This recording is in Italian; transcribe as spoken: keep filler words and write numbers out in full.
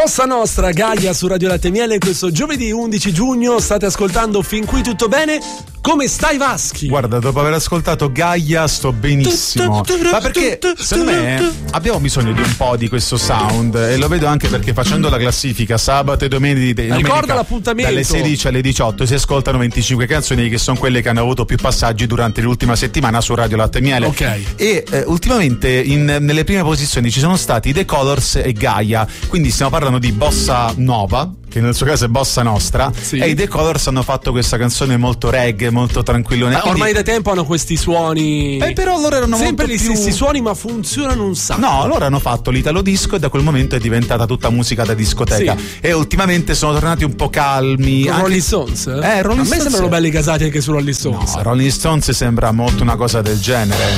Cosa Nostra, Gaia su Radio Latte Miele questo giovedì undici giugno. State ascoltando Fin Qui Tutto Bene? Come stai, Vaschi? Guarda, dopo aver ascoltato Gaia sto benissimo. Ma perché secondo me abbiamo bisogno di un po' di questo sound, e lo vedo anche perché facendo la classifica sabato e domenica, ricorda l'appuntamento dalle sedici alle diciotto si ascoltano venticinque canzoni che sono quelle che hanno avuto più passaggi durante l'ultima settimana su Radio Latte Miele. Ok. E eh, ultimamente in, nelle prime posizioni ci sono stati The Colors e Gaia, quindi stiamo parlando di bossa nova, che nel suo caso è bossa nostra, sì. E i The Colors hanno fatto questa canzone molto reggae, molto tranquillone. Ma ormai da tempo hanno questi suoni. Eh, però loro erano sempre molto gli più... stessi suoni, ma funzionano un sacco. No, loro hanno fatto l'italo disco e da quel momento è diventata tutta musica da discoteca. Sì. E ultimamente sono tornati un po' calmi. Con anche... Rolling Stones? Eh, Rolling A me Stones... sembrano belli casati anche su Rolling Stones. No, Rolling Stones sembra molto una cosa del genere.